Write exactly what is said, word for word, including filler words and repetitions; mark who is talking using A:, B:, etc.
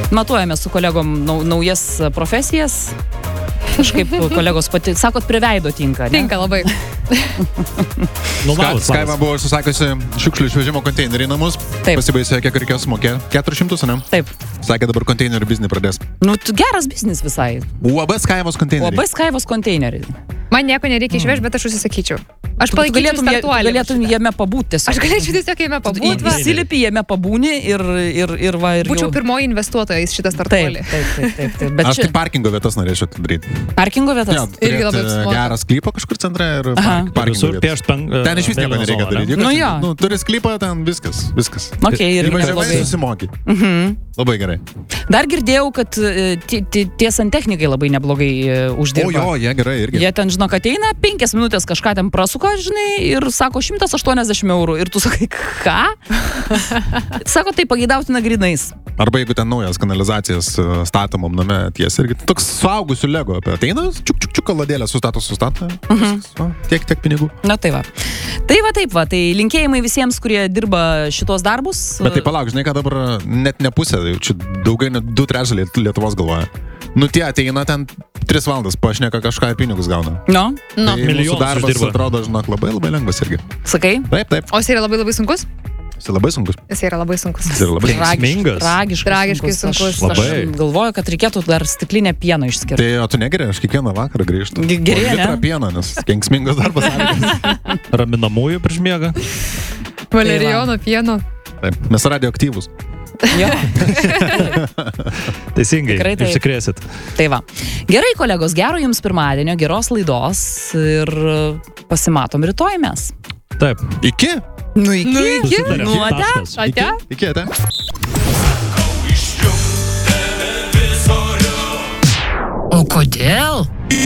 A: matuojame su kolegom nau, naujas profesijas. Kažkaip kolegos pati, sakot, prie veido tinka, ne?
B: Tinka labai.
C: Ska, Skaiva buvo susakiusi šiukšlių išvežimo konteinerį į namus.
A: Taip.
C: Pasibaisėjo, kiek reikės sumokėti. keturis šimtus, ne?
A: Taip.
C: Sakė, dabar konteinerių biznį pradės.
A: Nu, tu geras biznis visai.
C: U A B Skaivos konteineriai.
A: U A B Skaivos konteineriai.
B: Man nieko nereikia išvežti, bet aš užsisakyčiau. Aš palaikyčiau
A: galėtum,
B: startuolį.
A: galėtum jame pabūti tiesiog.
B: Aš galėčiau tiesiog jame pabūti. va.
A: Įsilipi jame pabūni ir, ir, ir va ir
B: Būčiau
A: jau...
B: pirmoji investuotoja į šitą
A: Taip,
B: startuolį.
A: taip, taip, taip, taip. Bet
C: Aš
A: čia
C: tik parkingo vietas norėčiau atidaryti.
A: parkingo vietas.
C: Jo,
B: Irgi labai
C: turėti
B: apsimoka.
C: gerą sklypą kažkur centre ir
A: Aha.
C: park- parkingo
D: Visur
C: vietas.
D: piešt pen...
C: Ten iš vis nieko nereikia daryti.
A: Nu
C: Jokios-
A: jo.
C: Nu, turi sklypą, ten viskas, viskas.
A: Okay, ir
C: Įvažiavai,
A: neblogai.
C: susimoki.
A: Mhm.
C: Labai gerai.
A: Dar girdėjau, kad e, ti- ti- tie santechnikai labai neblogai e,
C: O
A: uždirba.
C: jo, jie gerai irgi.
A: Jie ten, žinok, ateina, penkias minutės kažką ten prasuka, žinai, ir sako šimtas aštuoniasdešimt eurų. Ir tu sakai, ką? Sako, tai pageidautina grinais.
C: Arba jeigu ten naujas kanalizacijas e, statomom name ties irgi. Toks suaugusių lego apie ateina, čiuk, čiuk, čiuk, kaladėlę sustato, sustato.
A: Mhm.
C: Va, tiek, tiek pinigų.
A: Na tai va. Tai va, taip va. Tai linkėjimai visiems, kurie dirba šitos darbus.
C: Bet tai palauk, žinai, kad dabar net ne pusė, jau čia daugiau net du trečdaliai Lietuvos galvoja. Nu tie ateina ten tris valandas, pašneka kažką ir pinigus gauna.
A: No,
B: Nu.
C: Tai mūsų
D: Milijonus
C: darbas
D: uždirba.
C: atrodo, žinok, labai labai lengvas irgi.
A: sakai?
C: Taip, taip.
B: O jis yra labai labai sunkus?
C: Jis labai sunkus.
B: Jis yra labai sunkus.
C: Jis yra labai sunkus.
D: Kenksmingas.
A: Tragiškai,
B: Tragiškai sunkus.
A: Aš,
D: Labai.
A: aš galvoju, kad reikėtų dar stiklinę pieno išskirti.
C: Tai o tu negeri, aš kiekvieną vakarą grįžtu.
A: Ge- gerėja,
C: Po litrą
A: ne?
C: pieno, nes kenksmingas darbas. sąlygas.
D: Raminamųjų prižmiega.
B: Valerijono pieno.
C: Taip, mes radioaktyvus.
A: Jo,
D: Teisingai.
A: Tikrai taip.
D: Išsikrėsit.
A: tai va. Gerai, kolegos, gero jums pirmadienio, geros laidos ir pasimatom rytoj mes.
D: Taip.
C: Iki?
A: Nu, iki.
B: Nu, iki.
D: Susitarėm.
A: Nu, ate.
D: Taškas.
B: Ate?
C: Iki, ate.
A: O kodėl?